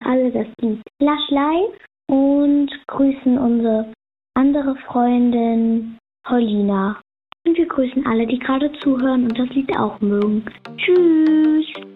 alle das Lied Laschlei und grüßen unsere andere Freundin Paulina. Und wir grüßen alle, die gerade zuhören und das Lied auch mögen. Tschüss!